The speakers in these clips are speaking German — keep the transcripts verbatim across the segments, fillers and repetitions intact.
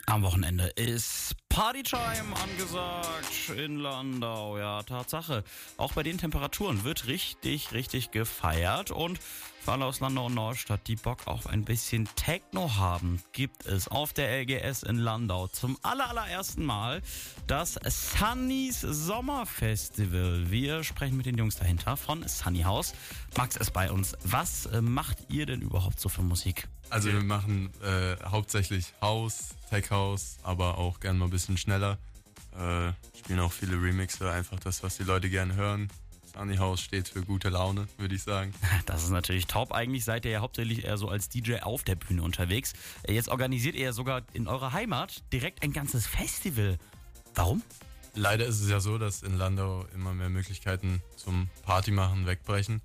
Am Wochenende ist Partytime angesagt in Landau. Ja, Tatsache. Auch bei den Temperaturen wird richtig, richtig gefeiert. Und für alle aus Landau und Neustadt, die Bock auf ein bisschen Techno haben, gibt es auf der L G S in Landau zum aller, allerersten Mal das Sunnys Sommerfestival. Wir sprechen mit den Jungs dahinter von Sunny House. Max ist bei uns. Was äh, macht ihr denn überhaupt so für Musik? Also wir machen äh, hauptsächlich House, Tech House, aber auch gerne mal ein bisschen schneller. Äh, spielen auch viele Remixe, einfach das, was die Leute gerne hören. Sunny House steht für gute Laune, würde ich sagen. Das ist natürlich top. Eigentlich seid ihr ja hauptsächlich eher so als D J auf der Bühne unterwegs. Jetzt organisiert ihr ja sogar in eurer Heimat direkt ein ganzes Festival. Warum? Leider ist es ja so, dass in Landau immer mehr Möglichkeiten zum Partymachen wegbrechen.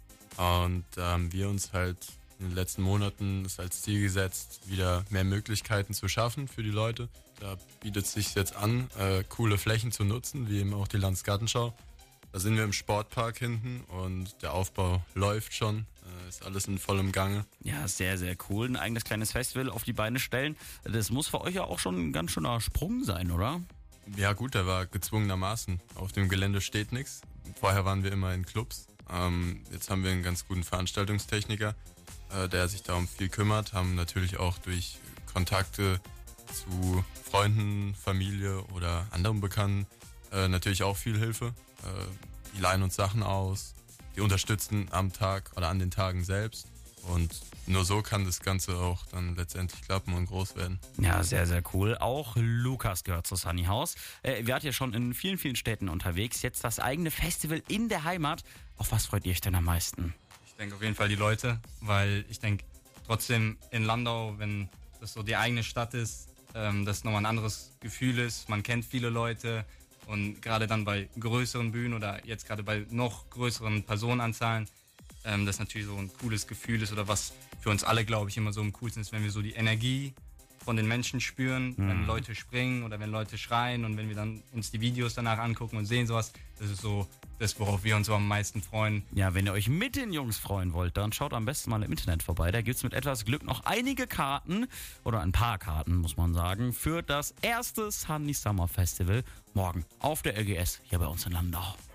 Und da haben wir uns halt in den letzten Monaten es als Ziel gesetzt, wieder mehr Möglichkeiten zu schaffen für die Leute. Da bietet es sich jetzt an, äh, coole Flächen zu nutzen, wie eben auch die Landesgartenschau. Da sind wir im Sportpark hinten und der Aufbau läuft schon, äh, ist alles in vollem Gange. Ja, sehr, sehr cool. Ein eigenes kleines Festival auf die Beine stellen. Das muss für euch ja auch schon ein ganz schöner Sprung sein, oder? Ja gut, da war gezwungenermaßen. Auf dem Gelände steht nichts. Vorher waren wir immer in Clubs. Ähm, jetzt haben wir einen ganz guten Veranstaltungstechniker, äh, der sich darum viel kümmert. Haben natürlich auch durch Kontakte zu Freunden, Familie oder anderen Bekannten äh, natürlich auch viel Hilfe. Äh, die leihen uns Sachen aus, die unterstützen am Tag oder an den Tagen selbst. Und nur so kann das Ganze auch dann letztendlich klappen und groß werden. Ja, sehr, sehr cool. Auch Lukas gehört zu Sunny House. Äh, wir hatten ja schon in vielen, vielen Städten unterwegs. Jetzt das eigene Festival in der Heimat. Auf was freut ihr euch denn am meisten? Ich denke auf jeden Fall die Leute, weil ich denke trotzdem in Landau, wenn das so die eigene Stadt ist, ähm, das nochmal ein anderes Gefühl ist. Man kennt viele Leute und gerade dann bei größeren Bühnen oder jetzt gerade bei noch größeren Personenanzahlen, ähm, das natürlich so ein cooles Gefühl ist oder was für uns alle, glaube ich, immer so am coolsten ist, wenn wir so die Energie von den Menschen spüren, mhm. wenn Leute springen oder wenn Leute schreien und wenn wir dann uns die Videos danach angucken und sehen sowas, das ist so das, worauf wir uns so am meisten freuen. Ja, wenn ihr euch mit den Jungs freuen wollt, dann schaut am besten mal im Internet vorbei. Da gibt's mit etwas Glück noch einige Karten, oder ein paar Karten, muss man sagen, für das erste Sunny Summer Festival morgen auf der L G S hier bei uns in Landau.